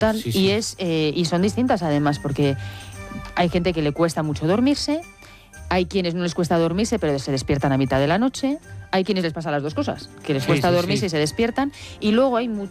tal, Sí, sí. y son distintas además, porque hay gente que le cuesta mucho dormirse, hay quienes no les cuesta dormirse pero se despiertan a mitad de la noche, hay quienes les pasa las dos cosas, que les Sí, cuesta sí, dormirse sí. y se despiertan, y luego hay